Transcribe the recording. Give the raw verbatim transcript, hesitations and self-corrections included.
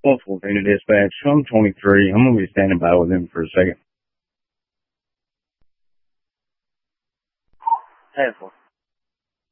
Multiple Data Dispatch. I'm twenty-three. I'm going to be standing by with him for a second. ten four.